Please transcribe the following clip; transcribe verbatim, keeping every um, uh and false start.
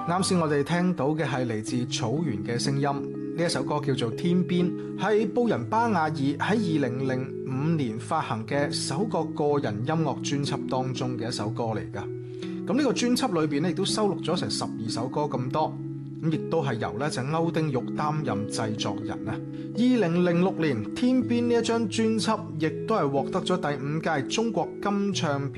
啱先我哋聽到嘅係嚟自草原嘅聲音，呢一首歌叫做《天邊》，係布仁巴雅爾喺二零零五年發行嘅首個個人音樂專輯當中嘅一首歌嚟㗎。咁呢個專輯裏邊咧亦都收錄咗成十二首歌咁多，咁亦都係由咧就歐丁玉擔任製作人啊。二零零六年《天邊》呢一張專輯亦都係獲得咗第五屆中國金唱片